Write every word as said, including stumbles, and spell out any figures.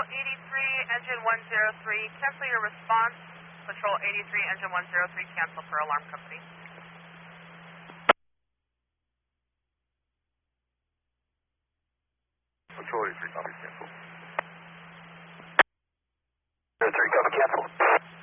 eighty-three, engine one zero three, cancel your response. Patrol eighty-three, engine one zero three, cancel for alarm company. Patrol eighty-three, copy, cancel. zero three, copy, cancel.